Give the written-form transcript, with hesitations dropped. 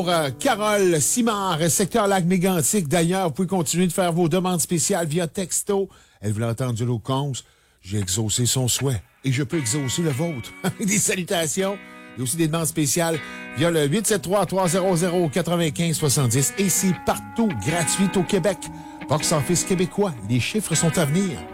pour Carole Simard, secteur Lac-Mégantic. D'ailleurs, vous pouvez continuer de faire vos demandes spéciales via texto. Elle voulait entendre du Loup-Combs. J'ai exaucé son souhait et je peux exaucer le vôtre. Des salutations. Il y a aussi des demandes spéciales via le 873-300-9570. Et c'est partout gratuit au Québec. Box Office québécois. Les chiffres sont à venir.